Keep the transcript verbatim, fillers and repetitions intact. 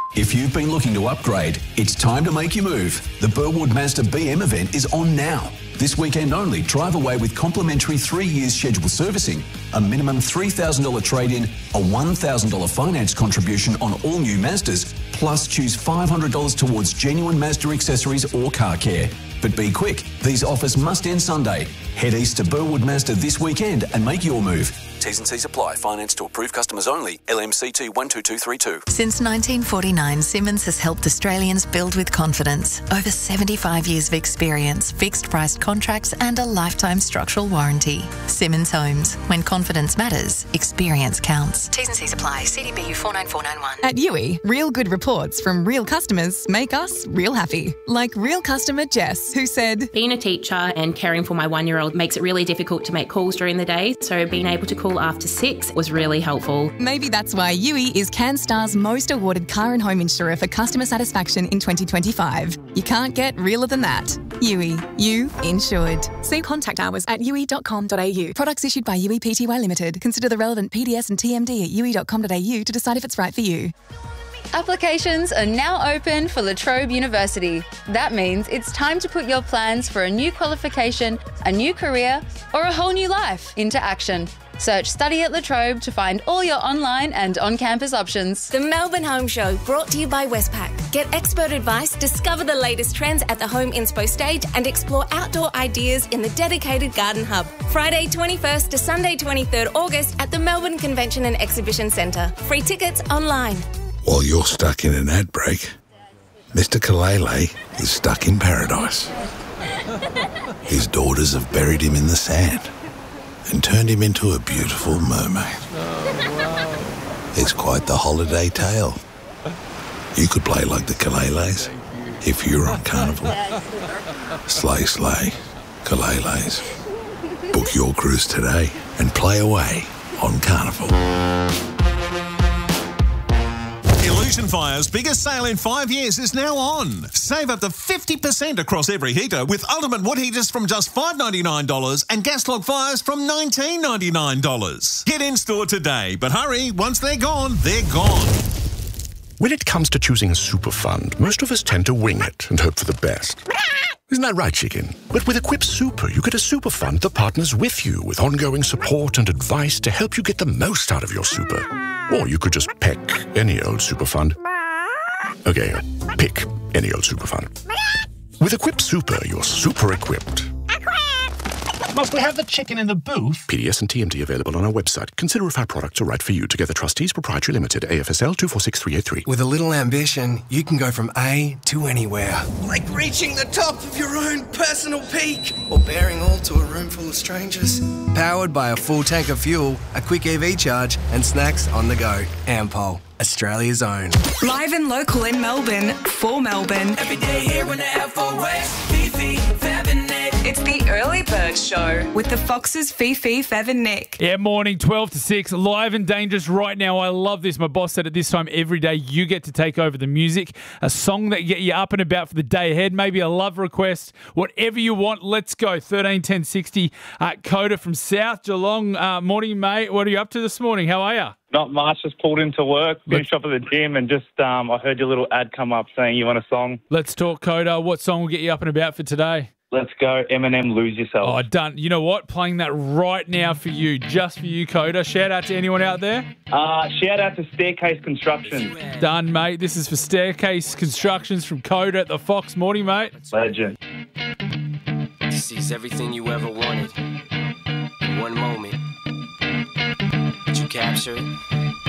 If you've been looking to upgrade, it's time to make your move. The Burwood Mazda B M event is on now. This weekend only, drive away with complimentary three years scheduled servicing, a minimum three thousand dollars trade-in, a one thousand dollars finance contribution on all new Mazdas, plus choose five hundred dollars towards genuine Mazda accessories or car care. But be quick, these offers must end Sunday. Head east to Burwood Mazda this weekend and make your move. T's and C's apply. Finance to approved customers only. L M C T one two two three two. Since nineteen forty-nine, Simmons has helped Australians build with confidence. Over seventy-five years of experience, fixed price contracts and a lifetime structural warranty. Simmons Homes. When confidence matters, experience counts. T's and C's apply. C D B U four nine four nine one. At U I, real good reports from real customers make us real happy. Like real customer Jess, who said, being a teacher and caring for my one-year-old makes it really difficult to make calls during the day, so being able to call after six was really helpful. Maybe that's why U I is CanStar's most awarded car and home insurer for customer satisfaction in twenty twenty-five. You can't get realer than that. U I. You insured. See contact hours at u i dot com dot a u. Products issued by U I Pty Limited. Consider the relevant P D S and T M D at u i dot com dot a u to decide if it's right for you. Applications are now open for La Trobe University. That means it's time to put your plans for a new qualification, a new career, or a whole new life into action. Search Study at La Trobe to find all your online and on-campus options. The Melbourne Home Show, brought to you by Westpac. Get expert advice, discover the latest trends at the Home Inspo stage and explore outdoor ideas in the dedicated Garden Hub. Friday twenty-first to Sunday twenty-third August at the Melbourne Convention and Exhibition Centre. Free tickets online. While you're stuck in an ad break, Mister Kalele is stuck in paradise. His daughters have buried him in the sand and turned him into a beautiful mermaid. Oh, wow. It's quite the holiday tale. You could play like the Kaleles if you were on Carnival. Slay, slay, Kaleles. Book your cruise today and play away on Carnival. Illusion Fire's biggest sale in five years is now on. Save up to fifty percent across every heater with Ultimate Wood heaters from just five dollars ninety-nine and gas log fires from nineteen dollars ninety-nine. Get in store today, but hurry, once they're gone, they're gone. When it comes to choosing a super fund, most of us tend to wing it and hope for the best. Isn't that right, chicken? But with Equip Super, you get a super fund that partners with you with ongoing support and advice to help you get the most out of your super. Or you could just pick any old super fund. Okay, pick any old super fund. With Equip Super, you're super equipped. Must we have the chicken in the booth? P D S and T M D available on our website. Consider if our products are right for you. Together Trustees Proprietary Limited, A F S L two four six three eight three. With a little ambition, you can go from A to anywhere. Like reaching the top of your own personal peak. Or bearing all to a room full of strangers. Powered by a full tank of fuel, a quick E V charge, and snacks on the go. Ampol, Australia's own. Live and local in Melbourne, for Melbourne. Every day here when the F four West, Fifi, Fab and Nick. It's the Early Bird Show with the Foxes, Fifi, Fev and Nick. Yeah, morning, twelve to six, live and dangerous right now. I love this. My boss said at this time every day you get to take over the music. A song that get you up and about for the day ahead. Maybe a love request, whatever you want. Let's go. thirteen ten sixty. Uh, Coda from South Geelong. Uh, morning, mate. What are you up to this morning? How are you? Not much. Just pulled into work, finished up at the gym, and just um, I heard your little ad come up saying you want a song. Let's talk, Coda. What song will get you up and about for today? Let's go, Eminem, Lose Yourself. Oh, done. You know what? Playing that right now for you, just for you, Coda. Shout out to anyone out there. Uh, shout out to Staircase Construction. Done, mate. This is for Staircase Constructions from Coda at the Fox. Morning, mate. Legend. This is everything you ever wanted. In one moment. Did you capture it?